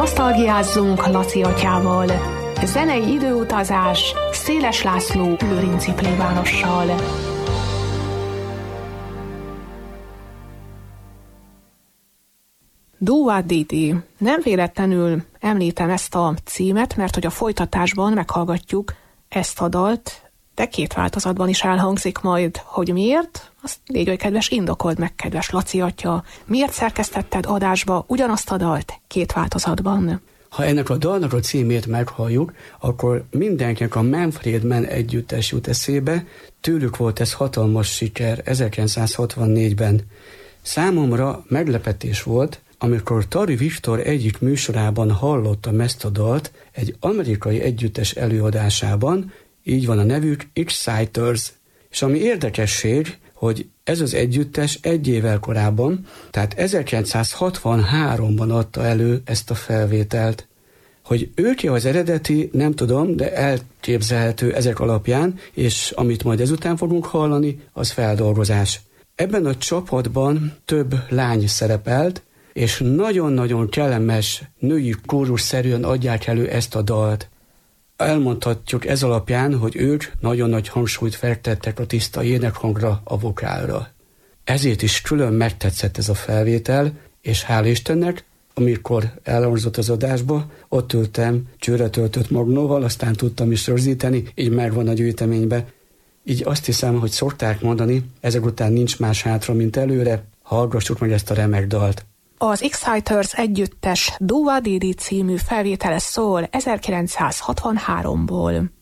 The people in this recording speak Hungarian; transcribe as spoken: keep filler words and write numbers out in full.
Nosztalgiázzunk Laci atyával. Zenei időutazás Széles László lőrinci plébánossal. Dúvá Didi. Nem véletlenül említem ezt a címet, mert hogy a folytatásban meghallgatjuk ezt a dalt, de két változatban is elhangzik majd, hogy miért. Azt légy oly kedves, indokold meg, kedves Laci atya, miért szerkesztetted adásba ugyanazt a dalt két változatban? Ha ennek a dalnak a címét meghalljuk, akkor mindenkinek a Manfred Mann együttes jut eszébe, tőlük volt ez hatalmas siker ezerkilencszázhatvannégyben. Számomra meglepetés volt, amikor Tari Viktor egyik műsorában hallottam ezt a dalt egy amerikai együttes előadásában, így van a nevük, Exciters. És ami érdekesség, hogy ez az együttes egy évvel korábban, tehát ezerkilencszázhatvanháromban adta elő ezt a felvételt. Hogy ők az eredeti, nem tudom, de elképzelhető ezek alapján, és amit majd ezután fogunk hallani, az feldolgozás. Ebben a csapatban több lány szerepelt, és nagyon-nagyon kellemes női kórusszerűen adják elő ezt a dalt. Elmondhatjuk ez alapján, hogy ők nagyon nagy hangsúlyt fektettek a tiszta énekhangra, a vokálra. Ezért is külön megtetszett ez a felvétel, és hál' Istennek, amikor elhangzott az adásba, ott ültem csőre töltött magnóval, aztán tudtam is rögzíteni, így megvan a gyűjteménybe. Így azt hiszem, hogy szokták mondani, ezek után nincs más hátra, mint előre, hallgassuk meg ezt a remek dalt. Az Exciters együttes Dúvá Didi című felvétele szól ezerkilencszázhatvanháromból.